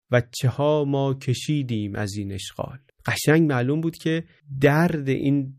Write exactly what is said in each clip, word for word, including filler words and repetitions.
و چه ها ما کشیدیم از این اشغال. قشنگ معلوم بود که درد این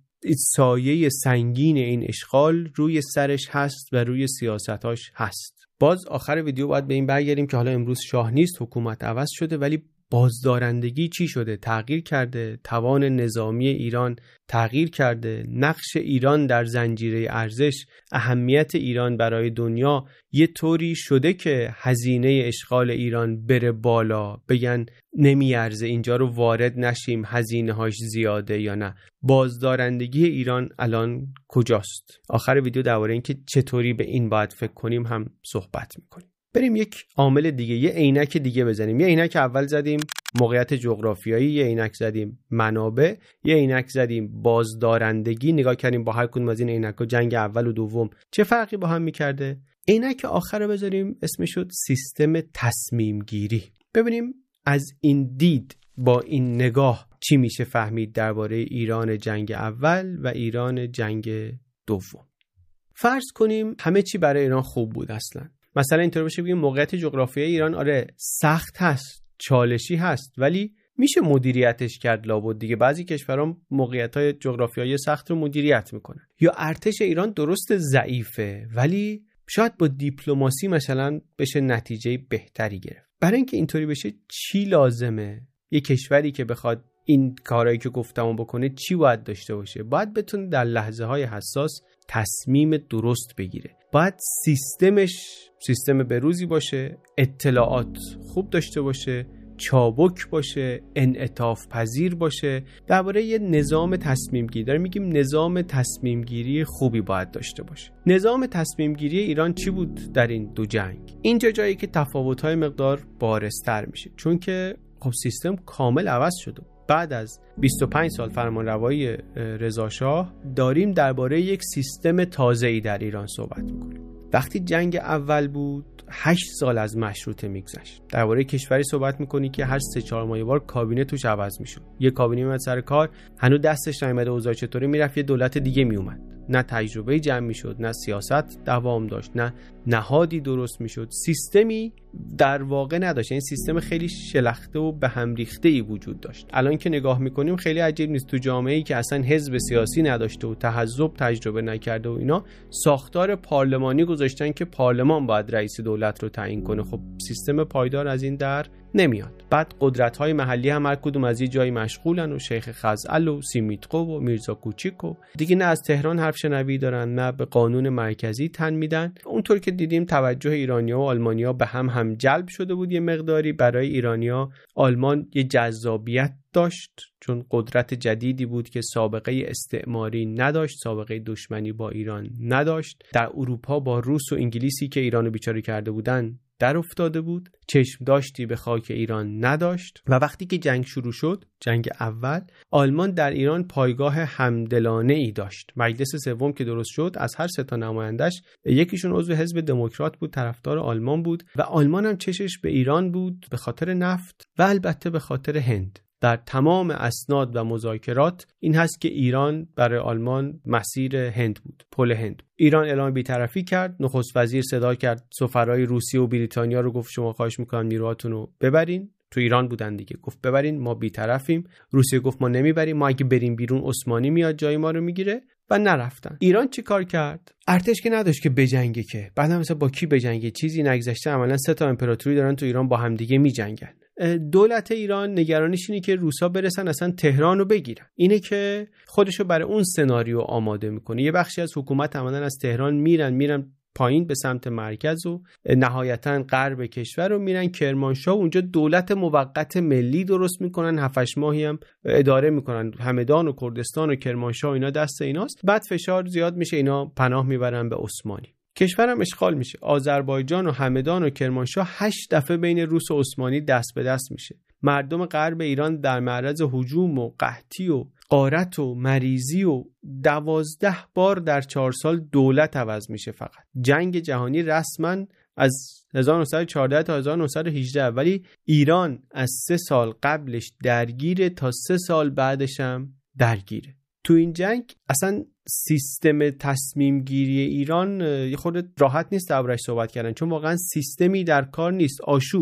سایه سنگین این اشغال روی سرش هست و روی سیاستاش هست. باز آخر ویدیو باید به این برگردیم که حالا امروز شاه نیست، حکومت عوض شده، ولی بازدارندگی چی شده؟ تغییر کرده. توان نظامی ایران تغییر کرده. نقش ایران در زنجیره ارزش، اهمیت ایران برای دنیا یه طوری شده که هزینه اشغال ایران بره بالا، بگن نمیارزه اینجا رو وارد نشیم، هزینه هاش زیاده یا نه. بازدارندگی ایران الان کجاست؟ آخر ویدیو درباره اینکه چطوری به این باید فکر کنیم هم صحبت میکنیم. بریم یک عامل دیگه، یه عینک دیگه بزنیم. یه عینک اول زدیم موقعیت جغرافیایی، یه عینک زدیم منابع، یه عینک زدیم بازدارندگی. نگاه کردیم با هر کدوم از این عینک‌ها جنگ اول و دوم چه فرقی با هم می‌کرده. عینک آخر رو بذاریم اسمش شد سیستم تصمیم گیری. ببینیم از این دید با این نگاه چی میشه فهمید درباره ایران جنگ اول و ایران جنگ دوم. فرض کنیم همه چی برای ایران خوب بود اصلا. مثلا اینطور بشه بگیم موقعیت جغرافیایی ایران آره سخت هست، چالشی هست، ولی میشه مدیریتش کرد لابد دیگه. بعضی کشورها موقعیت‌های جغرافیایی سخت رو مدیریت میکنن. یا ارتش ایران درست ضعیفه ولی شاید با دیپلماسی مثلا بشه نتیجه بهتری گرفت. برای اینکه اینطوری بشه چی لازمه؟ یه کشوری که بخواد این کارهایی که گفتم بکنه چی باید داشته باشه؟ باید بتونه در لحظه‌های حساس تصمیم درست بگیره. باید سیستمش سیستم بروزی باشه، اطلاعات خوب داشته باشه، چابک باشه، انعطاف پذیر باشه. درباره یه نظام تصمیم گیری داریم میگیم نظام تصمیم گیری خوبی باید داشته باشه. نظام تصمیم گیری ایران چی بود در این دو جنگ؟ اینجا جایی که تفاوت‌های مقدار بارزتر میشه، چون که خب سیستم کامل عوض شده. بعد از بیست و پنج سال فرمانروایی رضا شاه داریم درباره یک سیستم تازه‌ای در ایران صحبت میکنیم. وقتی جنگ اول بود هشت سال از مشروطه میگذشت. درباره کشوری صحبت میکنی که هر سه چهار ماه بار کابینه توش عوض میشد. یه کابینه میاد سر کار، هنوز دستش نیامده اوضاع چطوری، میرفت یه دولت دیگه میومد. نه تجربه جمع میشد، نه سیاست دوام داشت، نه نهادی درست میشد، سیستمی در واقع نداشت. این سیستم خیلی شلخته و به هم ریخته ای وجود داشت. الان که نگاه میکنیم خیلی عجیب نیست تو جامعه‌ای که اصلا حزب سیاسی نداشته و تحزب تجربه نکرده و اینا ساختار پارلمانی گذاشتن که پارلمان باید رئیس دولت رو تعیین کنه. خب سیستم پایدار از این در نمیاد. بعد قدرت‌های محلی هم هر کدوم از یه جایی مشغولن و شیخ خزعل و سیمیتقو و میرزا کوچیک و دیگه نه از تهران حرف شنوی دارن نه به قانون مرکزی تن میدن. اونطور که دیدیم توجه ایرانیا و آلمانیا به هم هم جلب شده بود. یه مقداری برای ایرانیا آلمان یه جذابیت داشت چون قدرت جدیدی بود که سابقه استعماری نداشت، سابقه دشمنی با ایران نداشت. در اروپا با روس و انگلیسی که ایرانو بیچاره کرده بودن در افتاده بود، چشم داشتی به خاک ایران نداشت. و وقتی که جنگ شروع شد، جنگ اول، آلمان در ایران پایگاه همدلانه ای داشت. مجلس سوم که درست شد از هر سه تا نمایندش یکیشون عضو حزب دموکرات بود، طرفدار آلمان بود و آلمان هم چشش به ایران بود به خاطر نفت و البته به خاطر هند. در تمام اسناد و مذاکرات این هست که ایران برای آلمان مسیر هند بود، پل هند. ایران اعلام بی‌طرفی کرد، نخست وزیر صدا کرد سفرای روسیه و بریتانیا رو، گفت شما خواهش می‌کنم نیروهاتون رو ببرین. تو ایران بودن دیگه، گفت ببرین ما بی‌طرفیم. روسیه گفت ما نمیبریم، ما اگه بریم بیرون عثمانی میاد جای ما رو میگیره و نرفتن. ایران چی کار کرد؟ ارتش که نداشت که بجنگه، که بعد هم مثلا با کی بجنگه؟ چیزی نگذشته، عملاً سه تا امپراتوری دارن تو ایران با هم دیگه میجنگن. دولت ایران نگرانش اینه که روسا برسن اصلا تهران رو بگیرن. اینه که خودشو برای اون سناریو آماده میکنه. یه بخشی از حکومت عملاً از تهران میرن میرن پایین به سمت مرکز و نهایتاً غرب کشور رو میرن کرمانشاه، اونجا دولت موقت ملی درست میکنن، هفت هشت ماهی هم اداره میکنن. همدان و کردستان و کرمانشاه اینا دست ایناست. بعد فشار زیاد میشه، اینا پناه میبرن به عثمانی. کشورم اشغال میشه. آذربایجان و همدان و کرمانشاه هشت دفعه بین روس و عثمانی دست به دست میشه. مردم غرب ایران در معرض هجوم و قحطی و غارت و مریضی و دوازده بار در چهار سال دولت عوض میشه. فقط جنگ جهانی رسما از هزار و نهصد و چهارده تا هزار و نهصد و هجده، ولی ایران از سه سال قبلش درگیره تا سه سال بعدش هم درگیره. تو این جنگ اصلا سیستم تصمیم گیری ایران یه خورده راحت نیست دربارش صحبت کردن، چون واقعا سیستمی در کار نیست، آشوبه.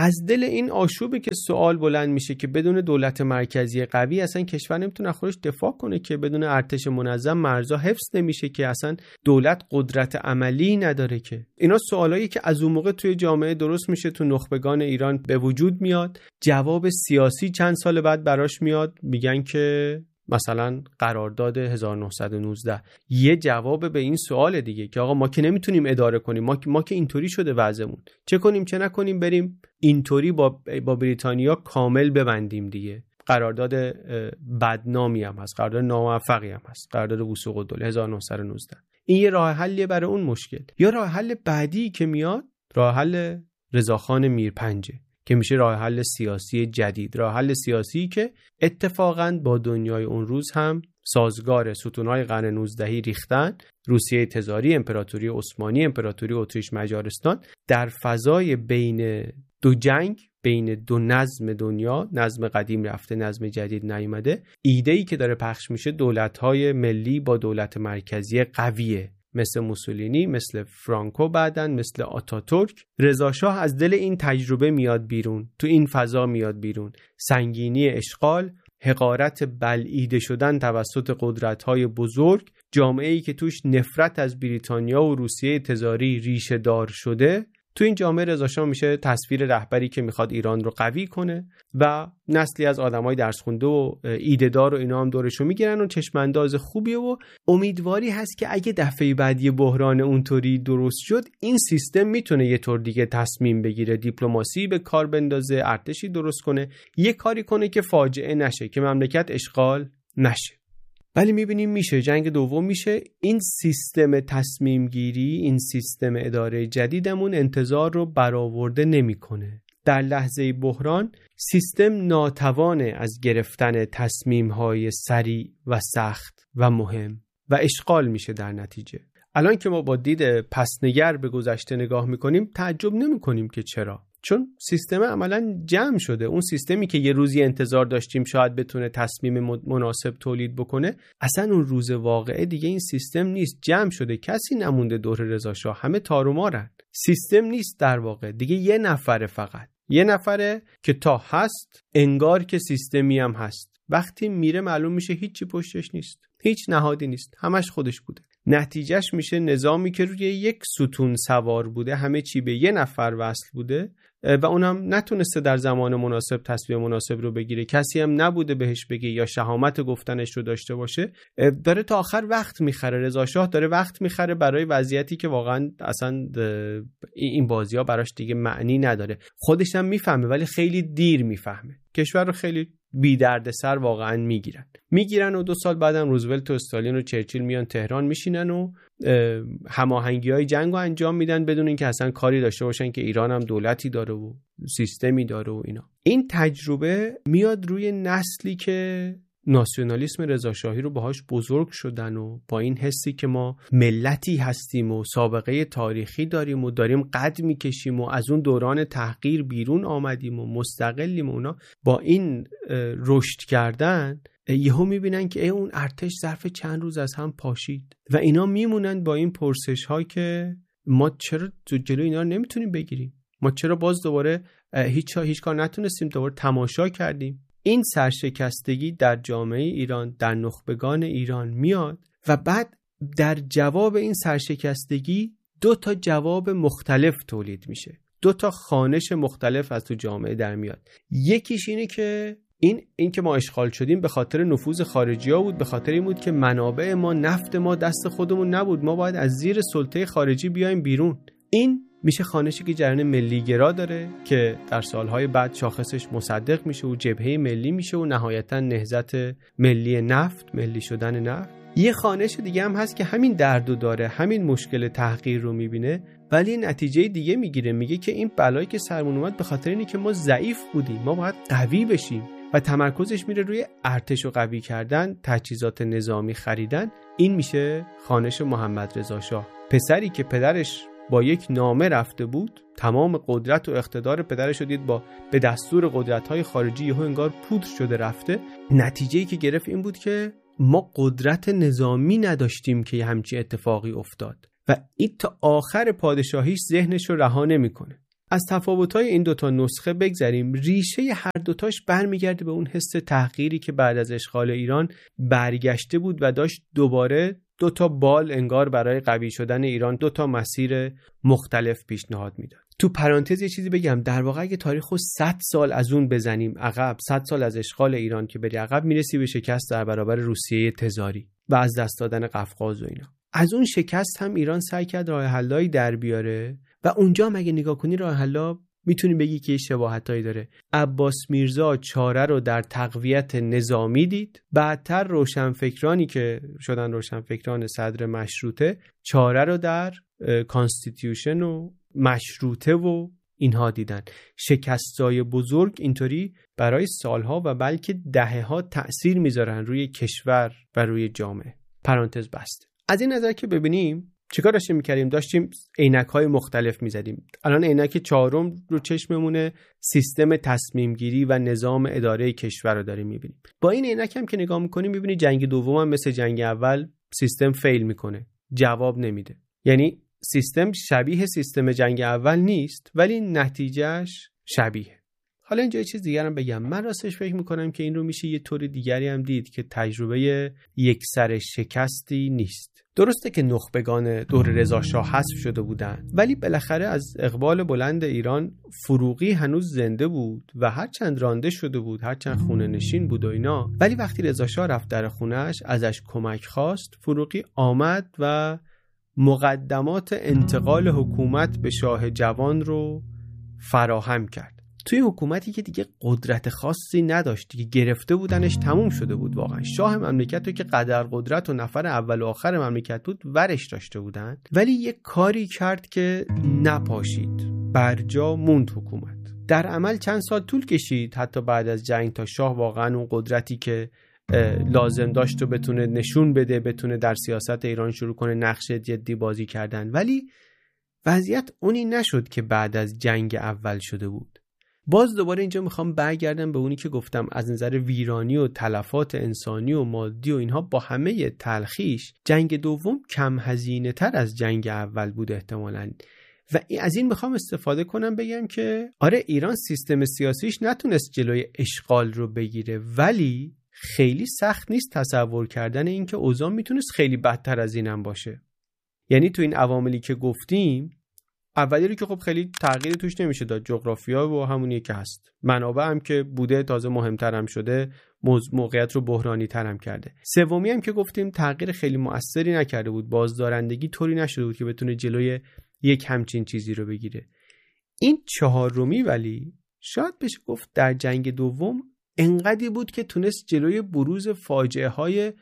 از دل این آشوبه که سوال بلند میشه که بدون دولت مرکزی قوی اصلا کشور نمیتونه خودش دفاع کنه، که بدون ارتش منظم مرزا حفظ نمیشه، که اصلا دولت قدرت عملی نداره. که اینا سوالایی که از اون موقع توی جامعه درست میشه، تو نخبگان ایران به وجود میاد. جواب سیاسی چند سال بعد براش میاد، میگن که مثلا قرارداد هزار و نهصد و نوزده یه جواب به این سوال دیگه که آقا ما که نمیتونیم اداره کنیم، ما, ما که اینطوری شده وضعمون، چه کنیم چه نکنیم، بریم اینطوری با, با بریتانیا کامل ببندیم دیگه. قرارداد بدنامی هم هست، قرارداد ناموفقی هم هست، قرارداد وثوق الدوله هزار و نهصد و نوزده. این یه راه حلیه برای اون مشکل. یا راه حل بعدی که میاد، راه حل رضاخان میرپنجه که میشه راه حل سیاسی جدید، راه حل سیاسی که اتفاقاً با دنیای اون روز هم سازگار. ستونهای قرن نوزدهی ریختن، روسیه تزاری، امپراتوری عثمانی، امپراتوری اتریش مجارستان در فضای بین دو جنگ، بین دو نظم دنیا، نظم قدیم رفته، نظم جدید نیامده. ایده‌ای که داره پخش میشه دولت‌های ملی با دولت مرکزی قویه، مثل موسولینی، مثل فرانکو، بعدن مثل آتاتورک. رضا شاه از دل این تجربه میاد بیرون، تو این فضا میاد بیرون. سنگینی اشغال، حقارت بلعیده شدن توسط قدرت‌های بزرگ، جامعه‌ای که توش نفرت از بریتانیا و روسیه تزاری ریشه دار شده. تو این جامعه رضا شاه میشه تصویر رهبری که میخواد ایران رو قوی کنه و نسلی از آدمای درس خونده و ایده‌دار و اینا هم دورشو میگیرن و چشم انداز خوبیه و امیدواری هست که اگه دفعه بعدی بحران اونطوری درست شد، این سیستم میتونه یه طور دیگه تصمیم بگیره، دیپلماسی به کار بندازه، ارتشی درست کنه، یه کاری کنه که فاجعه نشه، که مملکت اشغال نشه. ولی میبینیم میشه، جنگ دوم میشه، این سیستم تصمیم گیری، این سیستم اداره جدیدمون انتظار رو برآورده نمیکنه. در لحظه بحران سیستم ناتوانه از گرفتن تصمیم‌های سریع و سخت و مهم و اشغال میشه در نتیجه. الان که ما با دید پسنگر به گذشته نگاه میکنیم تعجب نمیکنیم که چرا، چون سیستم عملاً جمع شده. اون سیستمی که یه روزی انتظار داشتیم شاید بتونه تصمیم مناسب تولید بکنه، اصلا اون روز واقعه دیگه این سیستم نیست، جمع شده. کسی نمونده دور رضا شاه، همه تار و مارن. سیستم نیست در واقع دیگه، یه نفره، فقط یه نفره که تا هست انگار که سیستمی هم هست، وقتی میره معلوم میشه هیچی پشتش نیست، هیچ نهادی نیست، همش خودش بوده. نتیجهش میشه نظامی که روی یک ستون سوار بوده، همه چی به یه نفر وصل بوده و اونم نتونسته در زمان مناسب تصمیم مناسب رو بگیره، کسی هم نبوده بهش بگه یا شهامت گفتنش رو داشته باشه. داره تا آخر وقت میخره، رضا شاه داره وقت میخره برای وضعیتی که واقعا اصلا این بازی‌ها براش دیگه معنی نداره. خودش هم میفهمه ولی خیلی دیر میفهمه. کشور رو خیلی بی درد سر واقعا میگیرن میگیرن و دو سال بعدم روزولت و استالین و چرچیل میان تهران میشینن و هماهنگی‌های جنگو انجام میدن بدون اینکه اصلا کاری داشته باشن که ایران هم دولتی داره و سیستمی داره و اینا. این تجربه میاد روی نسلی که ناسیونالیسم رضاشاهی رو باهاش بزرگ شدن و با این حسی که ما ملتی هستیم و سابقه تاریخی داریم و داریم قد میکشیم و از اون دوران تحقیر بیرون آمدیم و مستقلیم و اونا، با این رشد کردن یهو میبینن که ای اون ارتش ظرف چند روز از هم پاشید و اینا میمونن با این پرسش ها که ما چرا جلوی اینا رو نمیتونیم بگیریم، ما چرا باز دوباره هیچ هیچ کار نتونستیم، دوباره تماشا کردیم. این سرشکستگی در جامعه ایران، در نخبگان ایران میاد و بعد در جواب این سرشکستگی دو تا جواب مختلف تولید میشه، دو تا خوانش مختلف از تو جامعه در میاد. یکیش اینه که این این که ما اشغال شدیم به خاطر نفوذ خارجی‌ها بود، به خاطر این بود که منابع ما، نفت ما دست خودمون نبود، ما باید از زیر سلطه خارجی بیایم بیرون. این میشه خوانشی که جریان ملی‌گرا داره که در سالهای بعد شاخصش مصدق میشه و جبهه ملی میشه و نهایتاً نهضت ملی نفت، ملی شدن نفت. یه خوانش دیگه هم هست که همین دردو داره، همین مشکل تحقیر رو میبینه ولی نتیجه دیگه میگیره، میگه که این بلایی که سرمون اومد به خاطر اینه که ما ضعیف بودیم، ما باید قوی بشیم و تمرکزش میره روی ارتش رو قوی کردن، تجهیزات نظامی خریدن. این میشه خوانش محمد رضا شاه، پسری که پدرش با یک نامه رفته بود، تمام قدرت و اقتدار پدرش رو دید با به دستور قدرت‌های خارجی یهو انگار پودر شده رفته. نتیجه‌ای که گرفت این بود که ما قدرت نظامی نداشتیم که همچین اتفاقی افتاد و این تا آخر پادشاهیش ذهنش رو رها نمی‌کنه از تفاوت‌های این دوتا نسخه بگذریم. ریشه هر دوتاش برمیگرده به اون حس تحقیری که بعد از اشغال ایران برگشته بود و داشت دوباره دوتا بال انگار برای قوی شدن ایران دوتا مسیر مختلف پیشنهاد میداد. تو پرانتز یه چیزی بگم، در واقع اگه تاریخو صد سال از اون بزنیم عقب، صد سال از اشغال ایران که بری عقب، میرسی به شکست در برابر روسیه تزاری و از دست دادن قفقاز و اینا. از اون شکست هم ایران سعی کرد راه حلایی در بیاره و اونجا هم اگه نگاه کنی راه حلا میتونی بگی که شباهتایی داره. عباس میرزا چاره رو در تقویت نظامی دید، بعدتر روشنفکرانی که شدن روشنفکران صدر مشروطه چاره رو در کانستیتیوشن و مشروطه و اینها دیدن. شکستای بزرگ اینطوری برای سالها و بلکه دهه‌ها تأثیر میذارن روی کشور و روی جامعه. پرانتز بسته. از این نظر که ببینیم چیکار داشتیم میکردیم؟ داشتیم عینک‌های مختلف میزدیم. الان عینک چهارم رو چشممونه، سیستم تصمیم گیری و نظام اداره کشور رو داریم میبینیم. با این عینک هم که نگاه میکنیم میبینی جنگ دوم هم مثل جنگ اول سیستم فیل میکنه، جواب نمیده. یعنی سیستم شبیه سیستم جنگ اول نیست ولی نتیجهش شبیه. حالا اینجا یه چیز دیگر هم بگم. من راستش فکر میکنم که این رو میشه یه طور دیگری هم دید که تجربه یک سر شکستی نیست. درسته که نخبگان دور رضا شاه حذف شده بودن ولی بالاخره از اقبال بلند ایران فروغی هنوز زنده بود و هرچند رانده شده بود، هرچند خونه نشین بود و اینا، ولی وقتی رضا شاه رفت در خونهش ازش کمک خواست، فروغی آمد و مقدمات انتقال حکومت به شاه جوان رو فراهم کرد. توی حکومتی که دیگه قدرت خاصی نداشت، دیگه گرفته بودنش، تموم شده بود واقعا. شاه مملکت رو که قدر قدرت و نفر اول و آخر مملکت بود ورش داشته بودن، ولی یک کاری کرد که نپاشید، برجا موند حکومت. در عمل چند سال طول کشید حتی بعد از جنگ تا شاه واقعا اون قدرتی که لازم داشت و بتونه نشون بده، بتونه در سیاست ایران شروع کنه نقش جدی بازی کردن. ولی وضعیت اونی نشد که بعد از جنگ اول شده بود. باز دوباره اینجا میخوام برگردم به اونی که گفتم، از نظر ویرانی و تلفات انسانی و مادی و اینها با همه تلخیش جنگ دوم کم هزینه تر از جنگ اول بود احتمالاً. و از این میخوام استفاده کنم بگم که آره ایران سیستم سیاسیش نتونست جلوی اشغال رو بگیره، ولی خیلی سخت نیست تصور کردن این که اوضاع میتونست خیلی بدتر از اینم باشه. یعنی تو این عواملی که گفتیم، اولی رو که خب خیلی تغییر توش نمیشه داد، جغرافیا و همونیه که هست، منابع هم که بوده تازه مهمتر هم شده، موقعیت رو بحرانی تر هم کرده. سومی هم که گفتیم تغییر خیلی مؤثری نکرده بود، بازدارندگی طوری نشده بود که بتونه جلوی یک همچین چیزی رو بگیره. این چهارمی ولی شاید بشه گفت در جنگ دوم انقدی بود که تونست جلوی بروز فاجعه های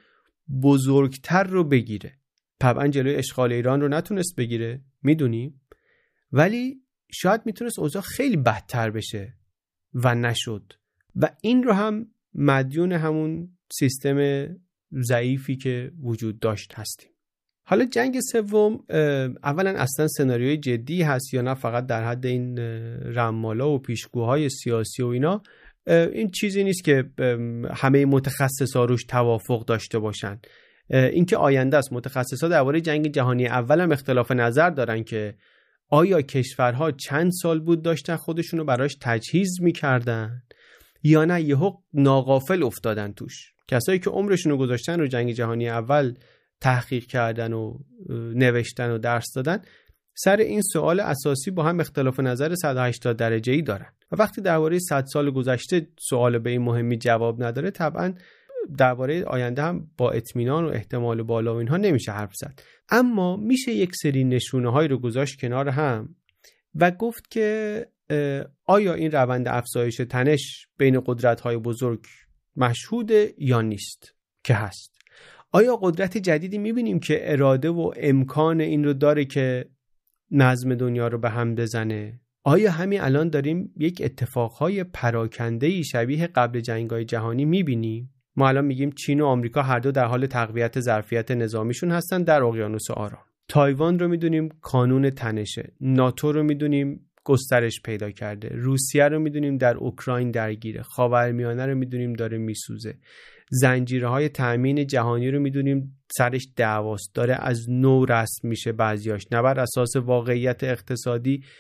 بزرگتر رو بگیره. طبعا جلوی اشغال ایران رو نتونست بگیره، میدونیم، ولی شاید میتونست اوضاع خیلی بدتر بشه و نشد. و این رو هم مدیون همون سیستم ضعیفی که وجود داشت هستیم. حالا جنگ سوم اولا اصلا سناریوی جدی هست یا نه فقط در حد این رمالا و پیشگوهای سیاسی و اینا؟ این چیزی نیست که همه متخصصا روش توافق داشته باشن. این که آینده است. متخصصا درباره جنگ جهانی اول هم اختلاف نظر دارن که آیا کشورها چند سال بود داشتن خودشونو براش تجهیز میکردن یا نه یهو ناغافل افتادن توش. کسایی که عمرشونو گذاشتن رو جنگ جهانی اول تحقیق کردن و نوشتن و درس دادن، سر این سوال اساسی با هم اختلاف نظر صد و هشتاد درجه‌ای دارن. و وقتی درباره صد سال گذشته سوال به این مهمی جواب نداره، طبعا درباره آینده هم با اطمینان و احتمال بالا و اینها نمیشه حرف زد. اما میشه یک سری نشونه‌هایی رو گذاشت کنار هم و گفت که آیا این روند افزایش تنش بین قدرت‌های بزرگ مشهوده یا نیست؟ که هست. آیا قدرت جدیدی میبینیم که اراده و امکان این رو داره که نظم دنیا رو به هم بزنه؟ آیا همین الان داریم یک اتفاقهای پراکنده‌ای شبیه قبل جنگ‌های جهانی میبینیم؟ ما الان میگیم چین و آمریکا هر دو در حال تقویت ظرفیت نظامیشون هستن در اقیانوس آرام. تایوان رو میدونیم کانون تنشه. ناتو رو میدونیم گسترش پیدا کرده. روسیه رو میدونیم در اوکراین درگیره. خاورمیانه رو میدونیم داره میسوزه. زنجیرهای تأمین جهانی رو میدونیم سرش دعواست، داره از نو رسم میشه، بعضیاش نه بر اساس واقعیت اقتصادی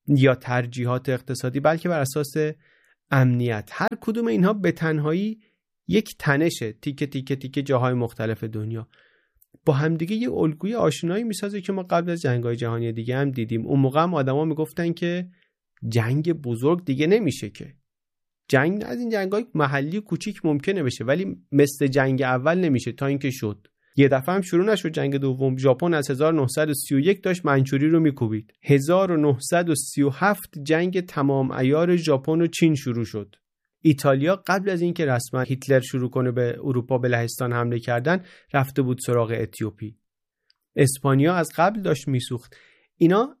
یا ترجیحات اقتصادی، بلکه بر اساس امنیت. هر کدوم اینها به تنهایی یک تنشه، تیکه تیکه تیکه جاهای مختلف دنیا با همدیگه یه الگوی آشنایی میسازه که ما قبل از جنگ‌های جهانی دیگه هم دیدیم. اون موقع هم آدما میگفتن که جنگ بزرگ دیگه نمیشه، که جنگ از این جنگ‌های محلی کوچیک ممکنه بشه ولی مثل جنگ اول نمیشه، تا اینکه شد. یه دفعه هم شروع نشد جنگ دوم. ژاپن از هزار و نهصد و سی و یک داشت منچوری رو میکوبید. هزار و نهصد و سی و هفت جنگ تمام عیار ژاپن و چین شروع شد. ایتالیا قبل از اینکه رسما هیتلر شروع کنه به اروپا به لهستان حمله کردن رفته بود سراغ اتیوپی. اسپانیا از قبل داشت میسوخت. اینا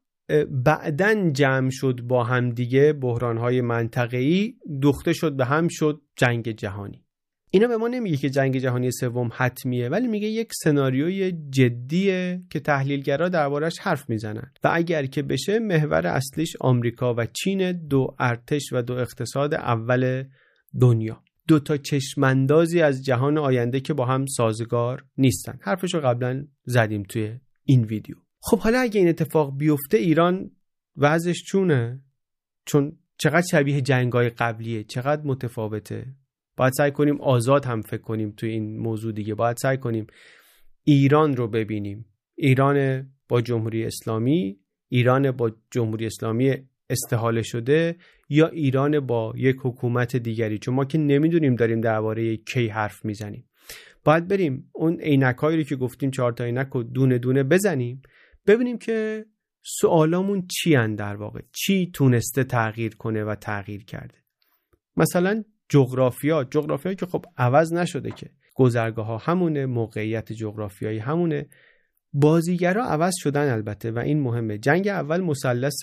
بعدن جمع شد با هم دیگه، بحران‌های منطقه‌ای دوخته شد به هم، شد جنگ جهانی. اینا به ما نمیگه که جنگ جهانی سوم حتمیه، ولی میگه یک سناریوی جدیه که تحلیلگرا دربارش حرف میزنن و اگر که بشه محور اصلیش آمریکا و چین، دو ارتش و دو اقتصاد اول دنیا، دو تا چشماندازی از جهان آینده که با هم سازگار نیستن. حرفشو قبلا زدیم توی این ویدیو. خب حالا اگه این اتفاق بیفته ایران وضعش چونه؟ چون چقدر شبیه جنگ‌های قبلیه، چقدر متفاوته. باید سعی کنیم آزاد هم فکر کنیم توی این موضوع دیگه. باید سعی کنیم ایران رو ببینیم، ایران با جمهوری اسلامی، ایران با جمهوری اسلامی استحاله شده، یا ایران با یک حکومت دیگری، چون ما که نمیدونیم داریم درباره کی حرف میزنیم. باید بریم اون عینکایی رو که گفتیم چهار تا عینک رو دونه دونه بزنیم، ببینیم که سوالامون چی ان، در واقع چی تونسته تغییر کنه و تغییر کرده. مثلا جغرافیا، جغرافیا که خب عوض نشده، که گذرگاه ها همونه، موقعیت جغرافیایی همونه، بازیگرا عوض شدن البته و این مهمه. جنگ اول مثلث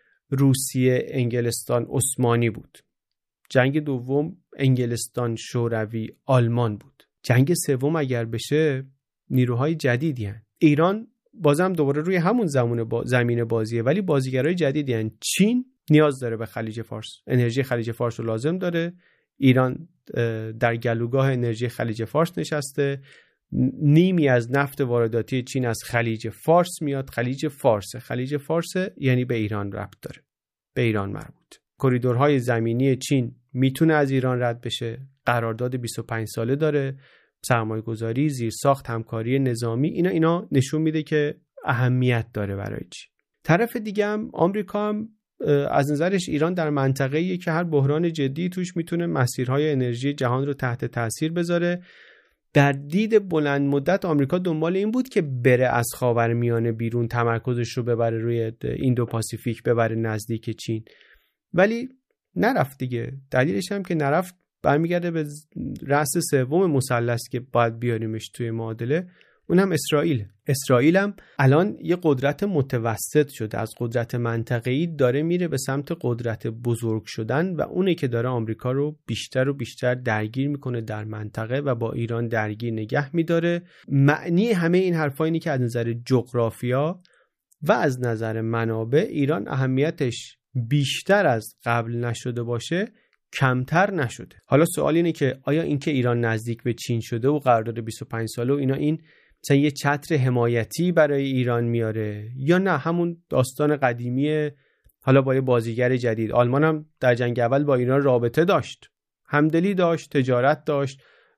روسیه، انگلستان، عثمانی بود. جنگ دوم انگلستان، شوروی، آلمان بود. جنگ سوم اگر بشه نیروهای جدیدی هن. ایران بازم دوباره روی همون زمین با زمین بازیه ولی بازیگرای جدیدی هن. چین نیاز داره به خلیج فارس، انرژی خلیج فارس رو لازم داره. ایران در گلوگاه انرژی خلیج فارس نشسته. نیمی از نفت وارداتی چین از خلیج فارس میاد. خلیج فارس خلیج فارس یعنی به ایران ربط داره، به ایران مربوط. کریدورهای زمینی چین میتونه از ایران رد بشه. قرارداد بیست و پنج ساله داره. سرمایه‌گذاری، زیرساخت، همکاری نظامی، اینا اینا نشون میده که اهمیت داره برای چی. طرف دیگه هم آمریکا هم از نظرش ایران در منطقه‌ایه که هر بحران جدی توش میتونه مسیرهای انرژی جهان رو تحت تاثیر بذاره. در دید بلند مدت آمریکا دنبال این بود که بره از خاورمیانه بیرون، تمرکزش رو ببره روی ایندو پاسیفیک، ببره نزدیک چین، ولی نرفت دیگه. دلیلش هم که نرفت برمیگرده به رأس سوم مثلث که باید بیاریمش توی معادله، اونم اسرائیل. اسرائیل هم الان یه قدرت متوسط شده، از قدرت منطقه‌ای داره میره به سمت قدرت بزرگ شدن و اونه که داره آمریکا رو بیشتر و بیشتر درگیر میکنه در منطقه و با ایران درگیر نگه میداره. معنی همه این حرفا اینه که از نظر جغرافیا و از نظر منابع ایران اهمیتش بیشتر از قبل نشده باشه، کمتر نشده. حالا سوال اینه که آیا اینکه ایران نزدیک به چین شده و قرارداد بیست و پنج ساله و اینا این مثلا یه چتر حمایتی برای ایران میاره یا نه همون داستان قدیمی، حالا با یه بازیگر جدید. آلمان هم در جنگ اول با ایران رابطه داشت، همدلی داشت، تجارت داشت،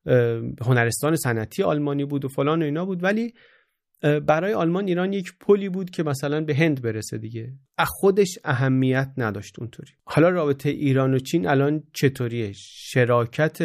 هنرستان صنعتی آلمانی بود و فلان و اینا بود، ولی برای آلمان ایران یک پلی بود که مثلا به هند برسه دیگه، خودش اهمیت نداشت اونطوری. حالا رابطه ایران و چین الان چطوریه؟ شراکت،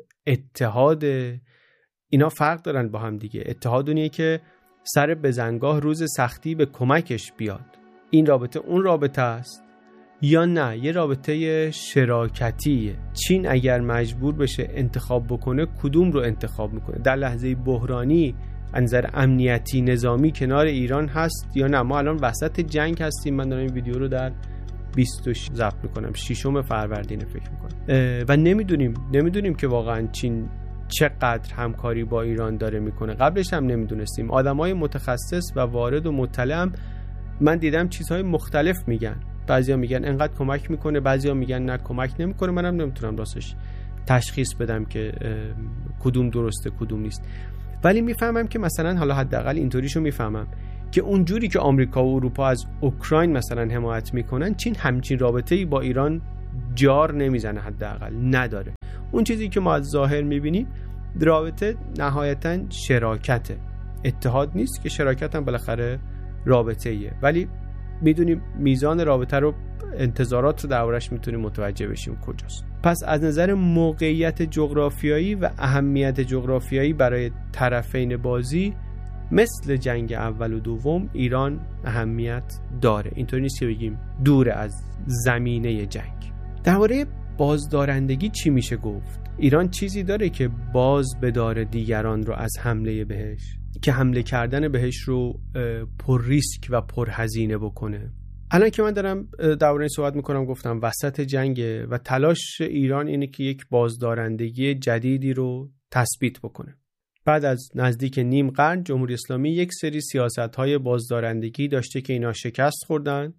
اتحاد، اینا فرق دارن با هم دیگه. اتحاد اونیه که سر بزنگاه روز سختی به کمکش بیاد. این رابطه اون رابطه است یا نه یه رابطه شراکتیه؟ چین اگر مجبور بشه انتخاب بکنه کدوم رو انتخاب میکنه؟ در لحظه بحرانی از نظر امنیتی نظامی کنار ایران هست یا نه؟ ما الان وسط جنگ هستیم. من دارم این ویدیو رو در بیست ضبط میکنم، ششم فروردین فکر میکنم و نمیدونیم نمیدونیم که واقعا چین چقدر همکاری با ایران داره میکنه. قبلش هم نمیدونستیم. آدمای متخصص و وارد و مطلع هم من دیدم چیزهای مختلف میگن. بعضیا میگن انقدر کمک میکنه، بعضیا میگن نه کمک نمیکنه. منم نمیتونم راستش تشخیص بدم که کدوم درسته کدوم نیست، ولی میفهمم که مثلا حالا حداقل اینطوریشو میفهمم که اونجوری که آمریکا و اروپا از اوکراین مثلا حمایت میکنن، چین همچین رابطه‌ای با ایران جار نمیزنه، حداقل نداره. اون چیزی که ما از ظاهر میبینیم رابطه نهایتاً شراکته، اتحاد نیست که شراکت هم بالاخره رابطه ایه، ولی میدونیم میزان رابطه رو، انتظارات رو دربارش میتونیم متوجه بشیم کجاست. پس از نظر موقعیت جغرافیایی و اهمیت جغرافیایی برای طرفین بازی، مثل جنگ اول و دوم ایران اهمیت داره. اینطوری نیست که بگیم دوره از زمینه جنگ. درباره بازدارندگی چی میشه گفت؟ ایران چیزی داره که باز بداره دیگران رو از حمله بهش، که حمله کردن بهش رو پر ریسک و پر هزینه بکنه. الان که من دارم درباره این صحبت میکنم، گفتم وسط جنگه و تلاش ایران اینه که یک بازدارندگی جدیدی رو تثبیت بکنه. بعد از نزدیک نیم قرن جمهوری اسلامی یک سری سیاست‌های بازدارندگی داشته که اینا شکست خوردن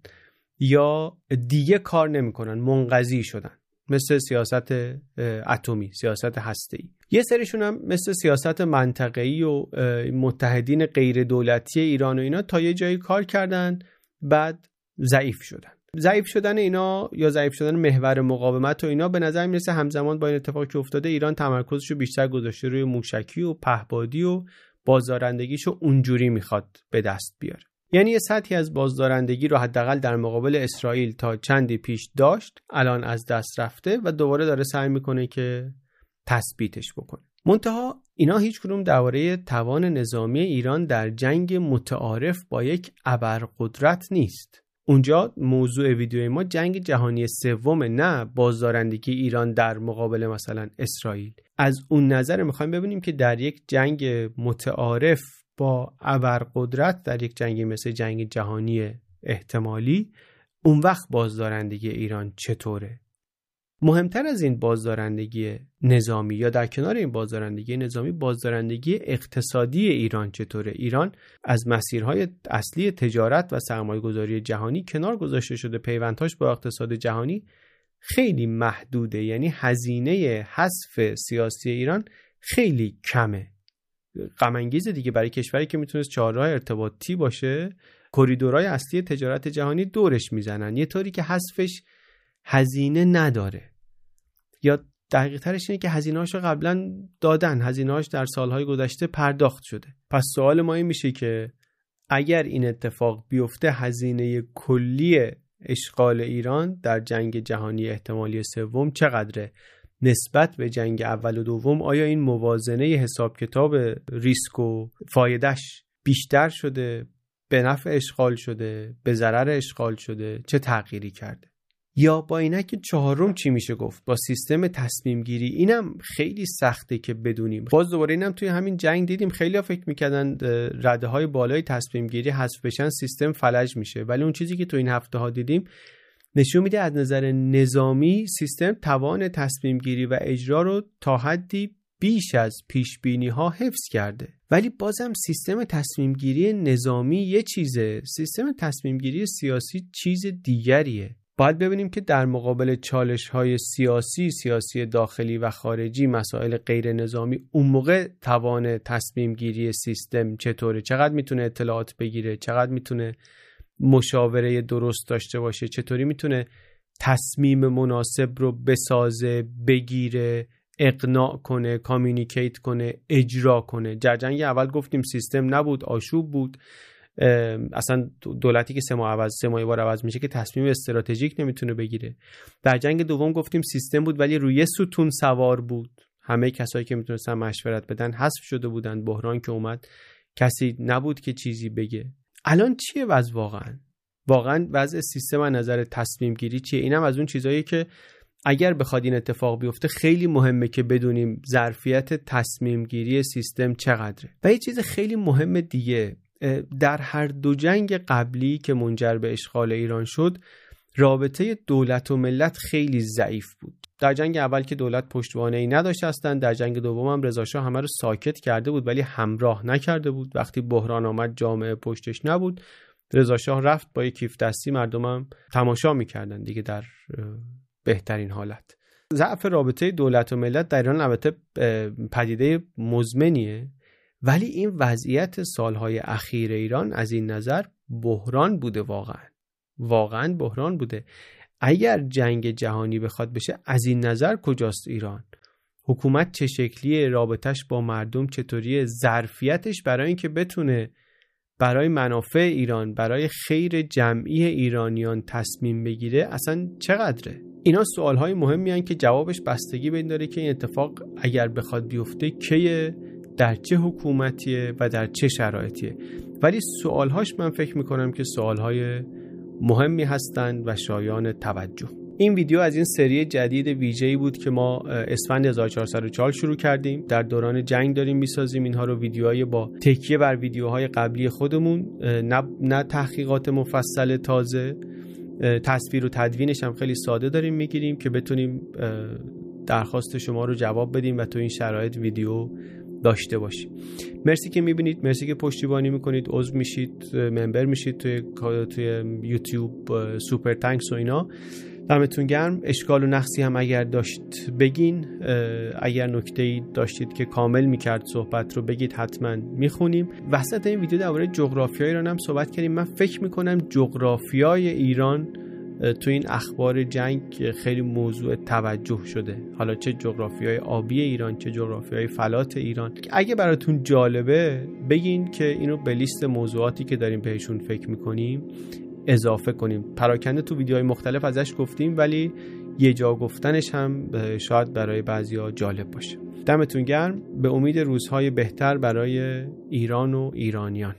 یا دیگه کار نمی‌کنن، منقضی شدن، مثل سیاست اتمی، سیاست هسته‌ای. یه سریشون هم مثل سیاست منطقه‌ای و متحدین غیر دولتی ایران و اینا تا یه جایی کار کردن، بعد ضعیف شدن. ضعیف شدن اینا یا ضعیف شدن محور مقاومت و اینا به نظر میرسه همزمان با این اتفاقی که افتاده ایران تمرکزشو بیشتر گذاشته روی موشکی و پهپادی و بازدارندگیشو اونجوری میخواد به دست بیاره. یعنی یه سطحی از بازدارندگی رو حداقل در مقابل اسرائیل تا چندی پیش داشت، الان از دست رفته و دوباره داره سعی میکنه که تثبیتش بکنه. منتها اینا هیچ کدوم درباره توان نظامی ایران در جنگ متعارف با یک ابرقدرت نیست. اونجا موضوع ویدیوی ما جنگ جهانی سوم، نه بازدارندگی ایران در مقابل مثلا اسرائیل. از اون نظر میخوایم ببینیم که در یک جنگ متعارف با ابرقدرت، در یک جنگ مثل جنگ جهانی احتمالی، اون وقت بازدارندگی ایران چطوره. مهمتر از این بازدارندگی نظامی یا در کنار این بازدارندگی نظامی، بازدارندگی اقتصادی ایران چطوره. ایران از مسیرهای اصلی تجارت و سرمایه‌گذاری جهانی کنار گذاشته شده، پیوندهاش با اقتصاد جهانی خیلی محدوده، یعنی هزینه حذف سیاسی ایران خیلی کمه. غم انگیزه دیگه برای کشوری که میتونست چهارراه ارتباطی باشه، کریدورهای اصلی تجارت جهانی دورش میزنن، یه طوری که حذفش هزینه نداره، یا دقیق ترش اینه که هزینه‌هاش رو قبلا دادن، هزینه‌هاش در سالهای گذشته پرداخت شده. پس سوال ما این میشه که اگر این اتفاق بیفته، هزینه کلی اشغال ایران در جنگ جهانی احتمالی سوم چقدره نسبت به جنگ اول و دوم؟ آیا این موازنه حساب کتاب ریسک و فایدهش بیشتر شده، به نفع اشغال شده، به ضرر اشغال شده، چه تغییری کرده؟ یا با اینکه چهارم چی میشه گفت؟ با سیستم تصمیم گیری. اینم خیلی سخته که بدونیم. باز دوباره اینم توی همین جنگ دیدیم، خیلی‌ها فکر می‌کردن رده های بالای تصمیم گیری حذف بشن سیستم فلج میشه، ولی اون چیزی که تو این هفته ها دیدیم نشون میده از نظر نظامی سیستم توان تصمیم گیری و اجرا رو تا حدی بیش از پیش بینی ها حفظ کرده. ولی بازم سیستم تصمیم گیری نظامی یه چیزه، سیستم تصمیم گیری سیاسی چیز دیگریه. باید ببینیم که در مقابل چالش های سیاسی، سیاسی داخلی و خارجی، مسائل غیر نظامی، اون موقع توان تصمیم گیری سیستم چطوره؟ چقدر میتونه اطلاعات بگیره؟ چقدر میتونه مشاوره درست داشته باشه؟ چطوری میتونه تصمیم مناسب رو بسازه، بگیره، اقناع کنه، کامیونیکیت کنه، اجرا کنه؟ در جنگ اول گفتیم سیستم نبود، آشوب بود. اصلا دولتی که سه ماه عوض سه ماه بار عوض میشه که تصمیم استراتژیک نمیتونه بگیره. در جنگ دوم گفتیم سیستم بود ولی روی ستون سوار بود، همه کسایی که میتونستن مشورت بدن حذف شده بودن، بحران که اومد کسی نبود که چیزی بگه. الان چیه وضع؟ واقعا واقعا وضع سیستم از نظر تصمیم گیری چیه؟ اینم از اون چیزایی که اگر بخواد این اتفاق بیفته خیلی مهمه که بدونیم ظرفیت تصمیم گیری سیستم چقدره. و یه چیز خیلی مهم دیگه، در هر دو جنگ قبلی که منجر به اشغال ایران شد، رابطه دولت و ملت خیلی ضعیف بود. در جنگ اول که دولت پشتوانه‌ای نداشت هستن، در جنگ دوم هم رضا شاه همه رو ساکت کرده بود ولی همراه نکرده بود. وقتی بحران آمد جامعه پشتش نبود، رضا شاه رفت با یک کیف دستی، مردمم تماشا میکردن دیگه در بهترین حالت. ضعف رابطه دولت و ملت در ایران البته پدیده مزمنیه، ولی این وضعیت سالهای اخیر ایران از این نظر بحران بوده، واقعا واقعا بحران بوده. اگر جنگ جهانی بخواد بشه، از این نظر کجاست ایران؟ حکومت چه شکلیه؟ رابطش با مردم چطوریه؟ ظرفیتش برای اینکه بتونه برای منافع ایران، برای خیر جمعی ایرانیان تصمیم بگیره اصلا چقدره؟ اینا سوالهای مهمی هستند که جوابش بستگی به این داره که این اتفاق اگر بخواد بیفته کیه، در چه حکومتیه و در چه شرایطیه. ولی سوالهاش من فکر میکنم که سوالهای مهمی هستند و شایان توجه. این ویدیو از این سری جدید ویژه‌ای بود که ما اسفند هزار و چهارصد و چهار شروع کردیم. در دوران جنگ داریم میسازیم اینها رو، ویدیوهای با تکیه بر ویدیوهای قبلی خودمون، نه, نه تحقیقات مفصل تازه. تصویر و تدوینش هم خیلی ساده داریم میگیریم که بتونیم درخواست شما رو جواب بدیم و تو این شرایط ویدیو داشته باشیم. مرسی که میبینید، مرسی که پشتیبانی میکنید، عضو میشید، ممبر میشید توی توی یوتیوب، سوپر تانکس و اینا. دمتون گرم. اشکال و نقصی هم اگر داشت بگین، اگر نکته‌ای داشتید که کامل میکرد صحبت رو بگید، حتما میخونیم. وسط این ویدیو درباره جغرافیای ایران هم صحبت کردیم. من فکر میکنم جغرافیای ایران تو این اخبار جنگ خیلی موضوع توجه شده، حالا چه جغرافیای آبی ایران چه جغرافیای فلات ایران. اگه براتون جالبه بگین که اینو به لیست موضوعاتی که داریم بهشون فکر میکنیم اضافه کنیم. پراکنده تو ویدیوهای مختلف ازش گفتیم، ولی یه جا گفتنش هم شاید برای بعضیا جالب باشه. دمتون گرم. به امید روزهای بهتر برای ایران و ایرانیان.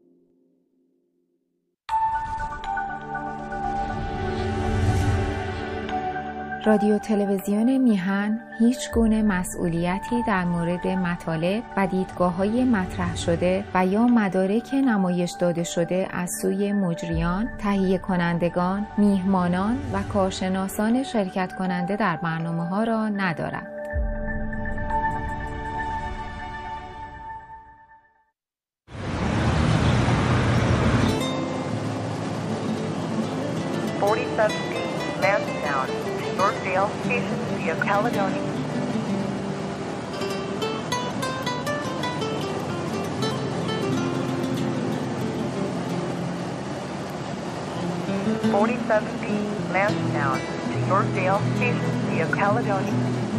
رادیو تلویزیون میهن هیچ گونه مسئولیتی در مورد مطالب و دیدگاه‌های مطرح شده و یا مدارک نمایش داده شده از سوی مجریان، تهیه کنندگان، میهمانان و کارشناسان شرکت کننده در برنامه‌ها را ندارد. forty-seven B, Manstown, Yorkdale Station via Caledonia. forty-seven B, Manstown, to Yorkdale Station via Caledonia.